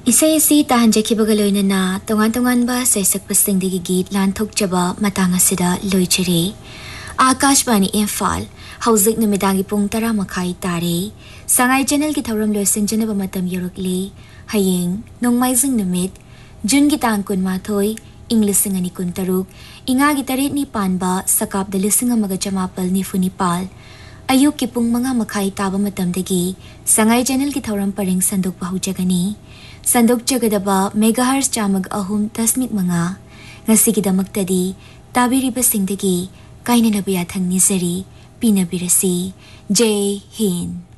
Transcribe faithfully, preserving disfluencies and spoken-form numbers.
Isay asi tahanjakibaga loinana tongan-tonganba sa isakpasingdigi git lanthokjaba matang asida loichire. Akashbani Imphal hauzik numidangi pung tara makai tare. Sangay channel ki thauram loisinjanaba matam yorokle. Hayeng nongmaizing numit Jun gitang kun mathoy English nga ni kun taruk inga gitarit ni panba sakap da lising nga magajamapal ni funipal. Ayuk ki pung mga makai taba matamdagi sangay channel ki thauram paring sandok pahujagani. Sandok jagadaba megahertz chamag ahum tasmik mga ngasigida magtadi tabiriba singdagi kaina nabiyathang nizari pinabirasi Jai Hind.